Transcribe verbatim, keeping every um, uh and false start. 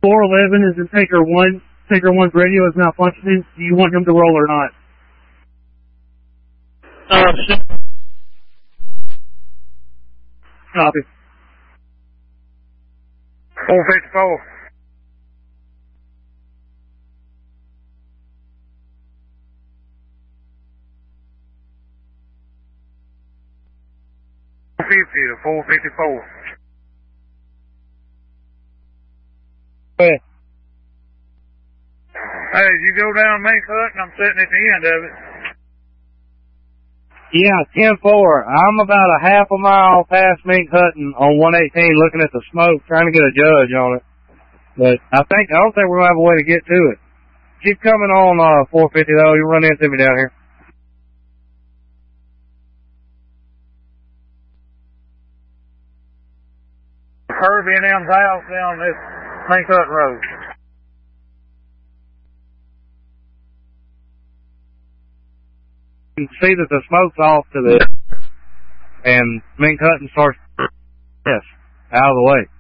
four eleven is in Taker one. Taker one's radio is malfunctioning. Do you want him to roll or not? Uh, shit. Copy. four fifty-four. four fifty to four fifty-four. Hey. Hey, you go down Mink Hut and I'm sitting at the end of it. Yeah, ten four. I'm about a half a mile past Mink Hutton on one eighteen looking at the smoke, trying to get a judge on it. But I think, I don't think we're going to have a way to get to it. Keep coming on uh, four fifty though. You run into me down here. Herbie and them's house down this Mink Hut Road. You can see that the smoke's off to the and Mink Hutton starts yes, out of the way.